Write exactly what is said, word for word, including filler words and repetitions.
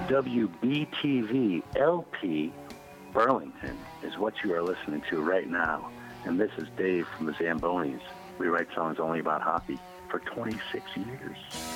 W B T V L P Burlington is what you are listening to right now. And this is Dave from the Zambonis. We write songs only about hockey for twenty-six years.